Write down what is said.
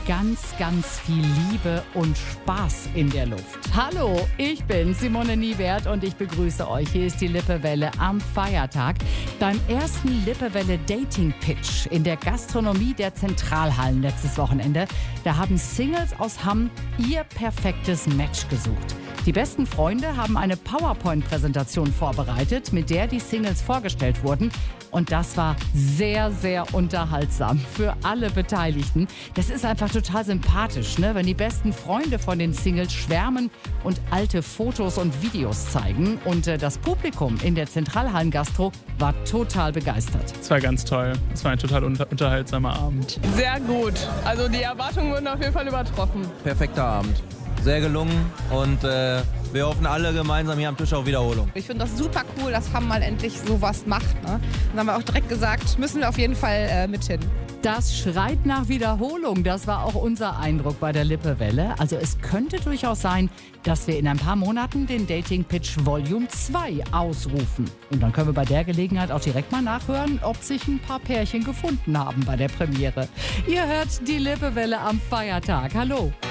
ganz, ganz viel Liebe und Spaß in der Luft. Hallo, ich bin Simone Niewert und ich begrüße euch. Hier ist die Lippewelle am Feiertag. Beim ersten Lippewelle Dating Pitch in der Gastronomie der Zentralhallen letztes Wochenende, da haben Singles aus Hamm ihr perfektes Match gesucht. Die besten Freunde haben eine PowerPoint-Präsentation vorbereitet, mit der die Singles vorgestellt wurden. Und das war sehr, sehr unterhaltsam für alle Beteiligten. Das ist einfach total sympathisch, ne? Wenn die besten Freunde von den Singles schwärmen und alte Fotos und Videos zeigen. Und das Publikum in der Zentralhallen-Gastro war total begeistert. Es war ganz toll. Es war ein total unterhaltsamer Abend. Sehr gut. Also die Erwartungen wurden auf jeden Fall übertroffen. Perfekter Abend. Sehr gelungen und wir hoffen alle gemeinsam hier am Tisch auf Wiederholung. Ich finde das super cool, dass Hamm mal endlich sowas macht. Ne? Dann haben wir auch direkt gesagt, müssen wir auf jeden Fall mit hin. Das schreit nach Wiederholung. Das war auch unser Eindruck bei der Lippewelle. Also es könnte durchaus sein, dass wir in ein paar Monaten den Dating Pitch Volume 2 ausrufen. Und dann können wir bei der Gelegenheit auch direkt mal nachhören, ob sich ein paar Pärchen gefunden haben bei der Premiere. Ihr hört die Lippewelle am Feiertag. Hallo.